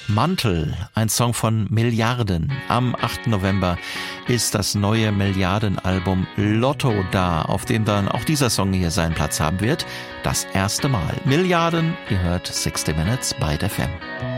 Mantel, ein Song von Milliarden. Am 8. November ist das neue Milliardenalbum Lotto da, auf dem dann auch dieser Song hier seinen Platz haben wird. Das erste Mal. Milliarden, ihr hört 60 Minutes bei der FM.